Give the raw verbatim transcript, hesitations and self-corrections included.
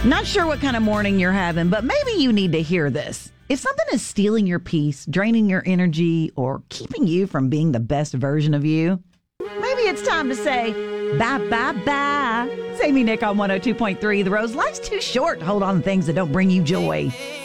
Not sure what kind of morning you're having, but maybe you need to hear this. If something is stealing your peace, draining your energy, or keeping you from being the best version of you, maybe it's time to say bye, bye, bye. It's Amy Nick on one oh two point three. The Rose, life's too short to hold on to things that don't bring you joy.